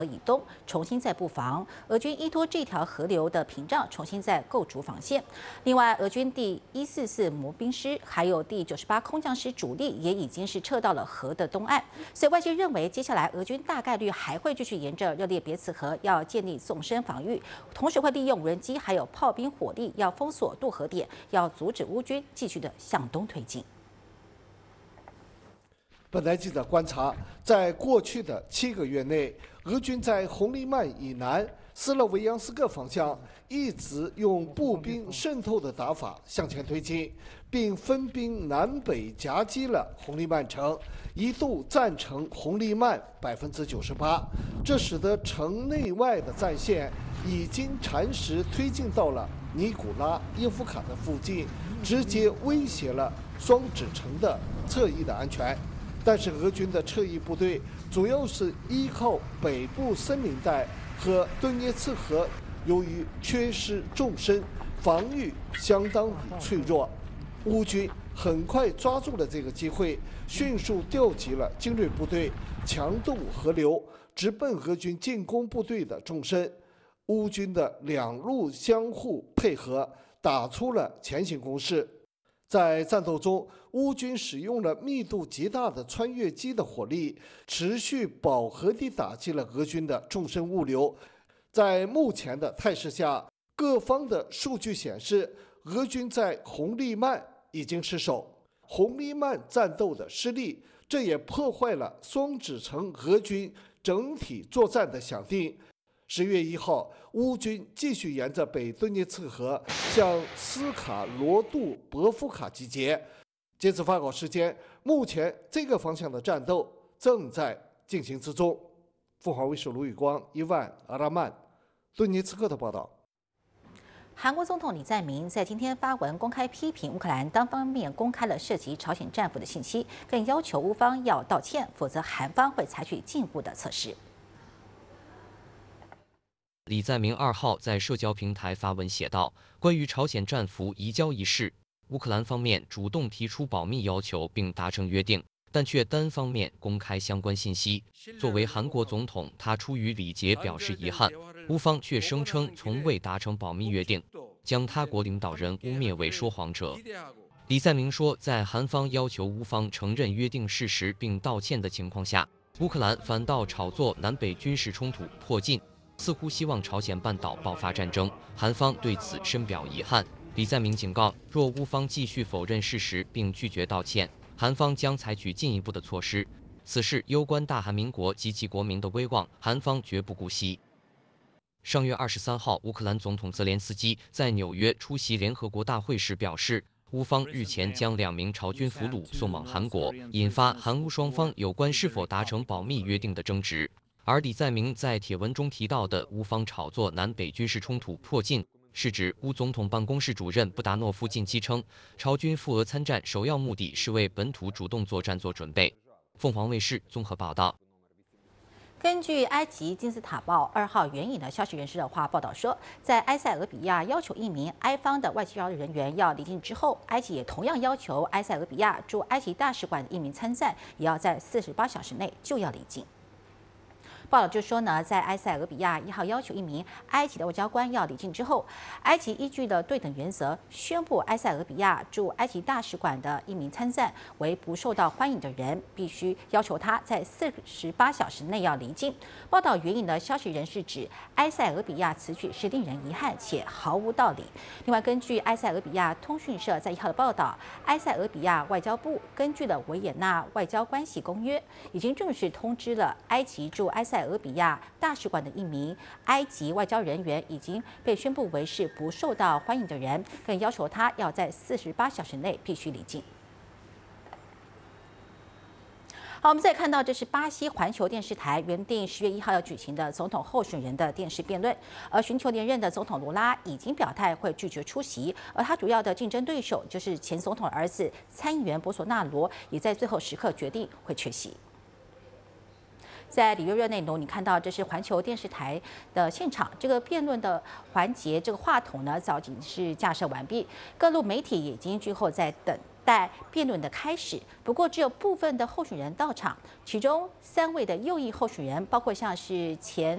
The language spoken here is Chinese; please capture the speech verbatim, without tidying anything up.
以东重新再布防，俄军依托这条河流的屏障重新再构筑防线。另外，俄军第一四四摩兵师还有第九十八空降师主力也已经是撤到了河的东岸，所以外界认为接下来俄军大概率还会继续沿着热列别茨河要建立纵深防御，同时会利用无人机还有炮兵火力要封锁渡河点，要阻止乌军继续的向东推进。 本台记者观察，在过去的七个月内，俄军在红利曼以南、斯洛维扬斯克方向一直用步兵渗透的打法向前推进，并分兵南北夹击了红利曼城，一度占城红利曼百分之九十八。这使得城内外的战线已经蚕食推进到了尼古拉耶夫卡的附近，直接威胁了双指城的侧翼的安全。但是俄军的侧翼部队主要是依靠北部森林带和顿涅茨河，由于缺失纵深，防御相当于脆弱。乌军很快抓住了这个机会，迅速调集了精锐部队，强渡河流，直奔俄军进攻部队的纵深。乌军的两路相互配合，打出了前行攻势。在战斗中，乌军使用了密度极大的穿越机的火力，持续饱和地打击了俄军的纵深物流。在目前的态势下，各方的数据显示，俄军在红利曼已经失守。红利曼战斗的失利，这也破坏了双指城俄军整体作战的想定。十月一号，乌军继续沿着北顿涅茨河向斯卡罗杜博夫卡集结。截止发稿时间，目前这个方向的战斗正在进行之中。凤凰卫视卢宇光、伊万阿拉曼，顿涅茨克的报道。 韩国总统李在明在今天发文公开批评乌克兰单方面公开了涉及朝鲜战俘的信息，更要求乌方要道歉，否则韩方会采取进一步的措施。 李在明二号在社交平台发文写道：“关于朝鲜战俘移交一事，乌克兰方面主动提出保密要求并达成约定，但却单方面公开相关信息。作为韩国总统，他出于礼节表示遗憾。乌方却声称从未达成保密约定，将他国领导人污蔑为说谎者。”李在明说，在韩方要求乌方承认约定事实并道歉的情况下，乌克兰反倒炒作南北军事冲突迫近，似乎希望朝鲜半岛爆发战争，韩方对此深表遗憾。李在明警告，若乌方继续否认事实并拒绝道歉，韩方将采取进一步的措施。此事攸关大韩民国及其国民的威望，韩方绝不姑息。上月二十三号，乌克兰总统泽连斯基在纽约出席联合国大会时表示，乌方日前将两名朝军俘虏送往韩国，引发韩乌双方有关是否达成保密约定的争执。而李在明在帖文中提到的乌方炒作南北军事冲突迫近，是指乌总统办公室主任布达诺夫近期称，朝军赴俄参战首要目的是为本土主动作战做准备。凤凰卫视综合报道。 根据埃及金字塔报二号援引的消息人士的话报道说，在埃塞俄比亚要求一名埃方的外交人员要离境之后，埃及也同样要求埃塞俄比亚驻埃及大使馆的一名参赞也要在四十八小时内就要离境。报道就说呢，在埃塞俄比亚一号要求一名埃及的外交官要离境之后，埃及依据了对等原则，宣布埃塞俄比亚驻埃及大使馆的一名参赞为不受到欢迎的人，必须要求他在四十八小时内要离境。报道援引的消息人士指，埃塞俄比亚此举是令人遗憾且毫无道理。另外，根据埃塞俄比亚通讯社在一号的报道，埃塞俄比亚外交部根据了维也纳外交关系公约，已经正式通知了埃及驻埃塞俄比亚大使馆的一名埃及外交人员已经被宣布为是不受到欢迎的人，更要求他要在四十八小时内必须离境。好，我们再看到，这是巴西环球电视台原定十月一号要举行的总统候选人的电视辩论，而寻求连任的总统卢拉已经表态会拒绝出席，而他主要的竞争对手就是前总统的儿子参议员博索纳罗，也在最后时刻决定会缺席。在里约热内卢，你看到这是环球电视台的现场，这个辩论的环节，这个话筒呢早已经是架设完毕，各路媒体已经最后在等待辩论的开始。不过，只有部分的候选人到场，其中三位的右翼候选人，包括像是前